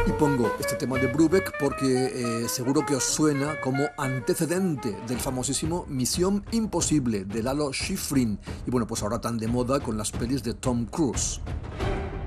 Y pongo este tema de Brubeck porque seguro que os suena como antecedente del famosísimo Misión Imposible de Lalo Schifrin. Y bueno, pues ahora tan de moda con las pelis de Tom Cruise.